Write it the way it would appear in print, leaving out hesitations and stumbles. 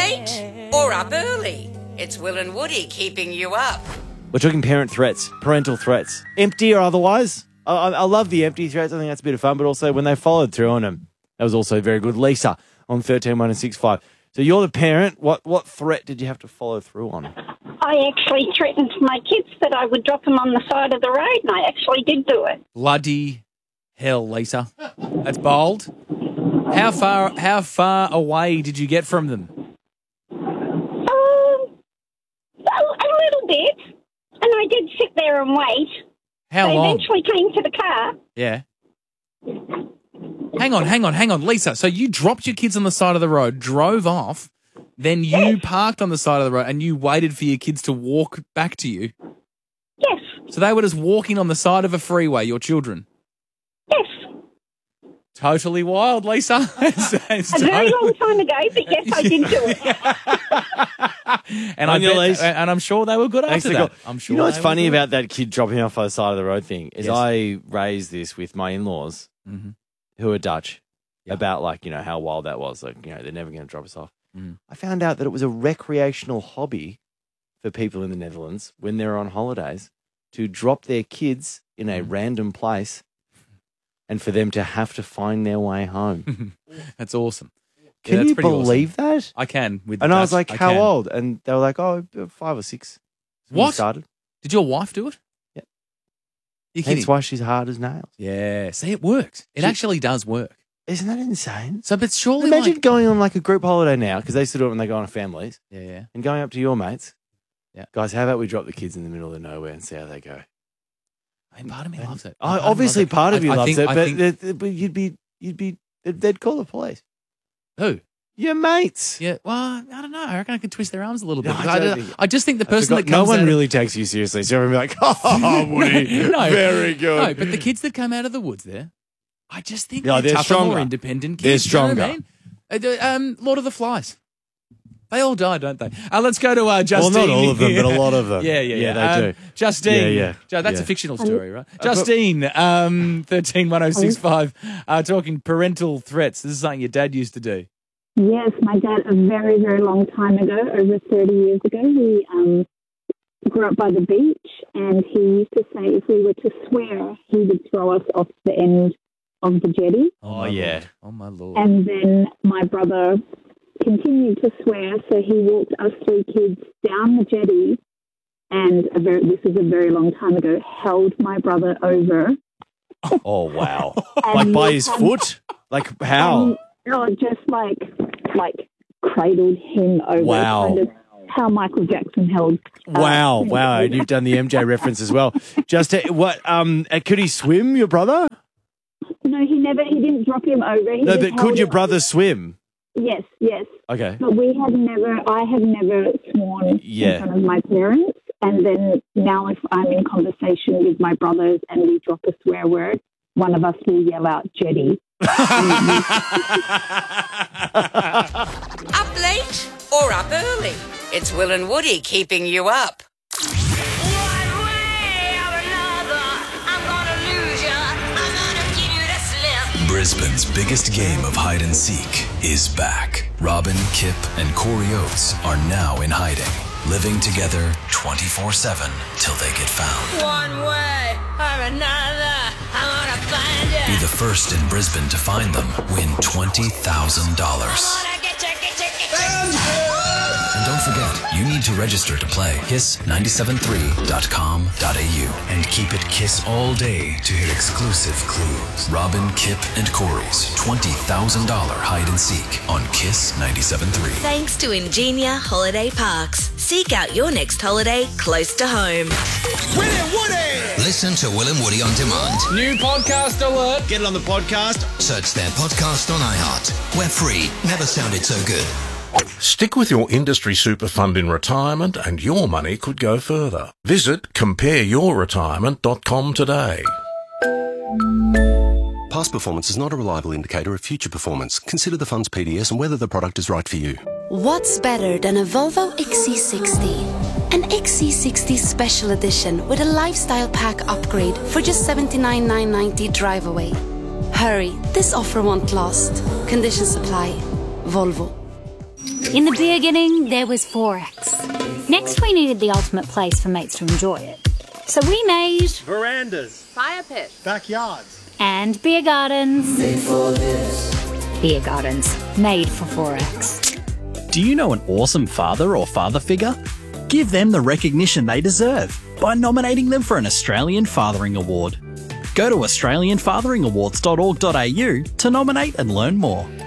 late or up early? It's Will and Woody keeping you up. We're talking parental threats, empty or otherwise. I love the empty threats. I think that's a bit of fun, but also when they followed through on them, that was also very good. Lisa on 13-165. So you're the parent. What threat did you have to follow through on? I actually threatened my kids that I would drop them on the side of the road, and I actually did do it. Bloody hell, Lisa. That's bold. How far away did you get from them? A little bit, and I did sit there and wait. How They long? eventually came to the car. Yeah. Hang on, Lisa. So you dropped your kids on the side of the road, drove off, then you parked on the side of the road and you waited for your kids to walk back to you? Yes. So they were just walking on the side of a freeway, your children? Yes. Totally wild, Lisa. It's A very long time ago, but yes, I did do it. And I'm sure they were good after that. I'm sure. You know what's they were funny good. about that kid dropping off on the side of the road thing is Yes. I raised this with my in-laws who are Dutch about how wild that was. Like, they're never going to drop us off. I found out that it was a recreational hobby for people in the Netherlands when they're on holidays to drop their kids in a random place and for them to have to find their way home. That's awesome. Can that's you pretty believe awesome. that? I can. And I was like, how can. old? And they were like, 5 or 6. when we What? started. Did your wife do it? Yeah. You're kidding? That's why she's hard as nails. Yeah. See, it works. It actually does work. Isn't that insane? So, but surely, Imagine going on like a group holiday now, because they still do it when they go on families, Yeah. and going up to your mates. Yeah. Guys, how about we drop the kids in the middle of nowhere and see how they go? I mean, part of me loves it. Obviously, part of you loves it, I think- but they'd call the police. Who? Your mates. Yeah. Well, I don't know. I reckon I could twist their arms a little bit. No, because I don't think- I just think the person that No comes one out really takes you seriously, so everyone be like, oh, Woody, No. very good. No, but the kids that come out of the woods there, I just think Yeah, they're they're tougher, stronger. more independent They're kids. You know what stronger. I mean? Lord of the Flies. They all die, don't they? Let's go to Justine. Well, not all of them, but a lot of them. Yeah, they do. Justine. Yeah. That's Yeah. a fictional story, right? Justine, 13-1065, talking parental threats. This is something your dad used to do. Yes, my dad, a very, very long time ago, over 30 years ago, he grew up by the beach, and he used to say if we were to swear, he would throw us off the end of the jetty. Oh, yeah. Lord. Oh, my Lord. And then my brother continued to swear, so he walked us 3 kids down the jetty, and this was a very long time ago, held my brother over. Oh, wow. And Like by he his had- foot? Like how? Just like cradled him over. Wow. Kind of how Michael Jackson held. Wow. And you've done the MJ reference as well. Could he swim, your brother? No, he didn't drop him over. He No, just but held could your him brother over. swim? Yes. Okay. But I have never sworn Yeah. in front of my parents. And then now if I'm in conversation with my brothers and we drop a swear word, one of us will yell out jetty. Up late or up early? It's Will and Woody keeping you up. Brisbane's biggest game of hide and seek is back. Robin, Kip, and Corey Oates are now in hiding, living together 24/7 till they get found. One way or another, I'm gonna find you. Be the first in Brisbane to find them. Win $20,000. And don't forget, you need to register to play. Kiss973.com.au and keep it Kiss all day to hit exclusive clues. Robin, Kip, and Corey's $20,000 hide and seek on Kiss 97.3. Thanks to Ingenia Holiday Parks. Seek out your next holiday close to home. Listen to Will and Woody on demand. New podcast alert. Get it on the podcast. Search their podcast on iHeart. We're free. Never sounded so good. Stick with your industry super fund in retirement and your money could go further. Visit compareyourretirement.com today. Past performance is not a reliable indicator of future performance. Consider the fund's PDS and whether the product is right for you. What's better than a Volvo XC60? An XC60 Special Edition with a lifestyle pack upgrade for just $79,990 drive away. Hurry, this offer won't last. Conditions apply. Volvo. In the beginning, there was Forex. Next, we needed the ultimate place for mates to enjoy it. So we made verandas, fire pits, backyards, and beer gardens. Made for this. Beer gardens, made for Forex. Do you know an awesome father or father figure? Give them the recognition they deserve by nominating them for an Australian Fathering Award. Go to australianfatheringawards.org.au to nominate and learn more.